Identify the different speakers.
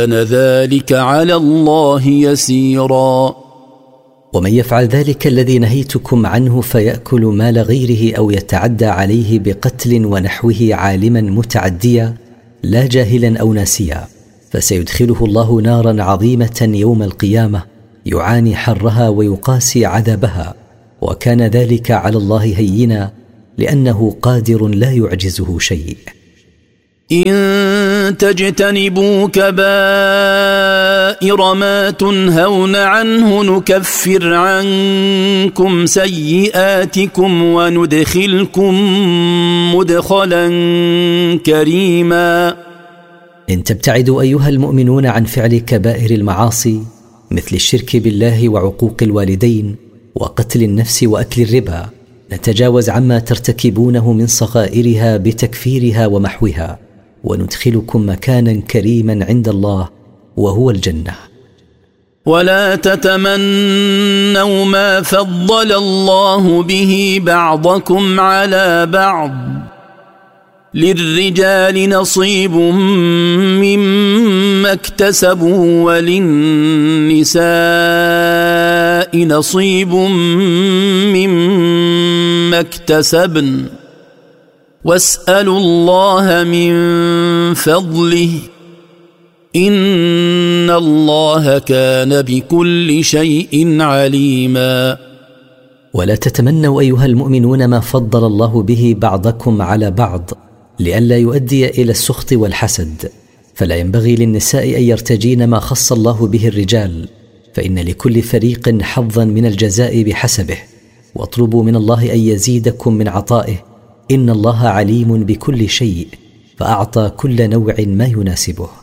Speaker 1: كان ذلك على الله يسيرا.
Speaker 2: ومن يفعل ذلك الذي نهيتكم عنه فيأكل مال غيره أو يتعدى عليه بقتل ونحوه عالما متعديا لا جاهلا أو ناسيا فسيدخله الله نارا عظيمة يوم القيامة يعاني حرها ويقاسي عذابها، وكان ذلك على الله هينا لأنه قادر لا يعجزه شيء.
Speaker 1: إن تجتنبوا كبائر ما تنهون عنه نكفر عنكم سيئاتكم وندخلكم مدخلا كريما.
Speaker 2: إن تبتعدوا أيها المؤمنون عن فعل كبائر المعاصي مثل الشرك بالله وعقوق الوالدين وقتل النفس وأكل الربا، نتجاوز عما ترتكبونه من صغائرها بتكفيرها ومحوها، وندخلكم مكانا كريما عند الله وهو الجنة.
Speaker 1: ولا تتمنوا ما فضل الله به بعضكم على بعض، للرجال نصيب مما اكتسبوا وللنساء نصيب مما اكتسبن، واسألوا الله من فضله إن الله كان بكل شيء عليما.
Speaker 2: ولا تتمنوا أيها المؤمنون ما فضل الله به بعضكم على بعض لئلا يؤدي إلى السخط والحسد، فلا ينبغي للنساء أن يرتجين ما خص الله به الرجال، فإن لكل فريق حظا من الجزاء بحسبه، واطلبوا من الله أن يزيدكم من عطائه، إن الله عليم بكل شيء فأعطى كل نوع ما يناسبه.